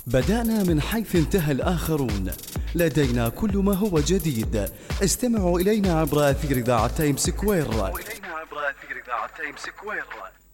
بدأنا من حيث انتهى الآخرون، لدينا كل ما هو جديد. استمعوا إلينا عبر أثير إذاعة تايمز سكوير.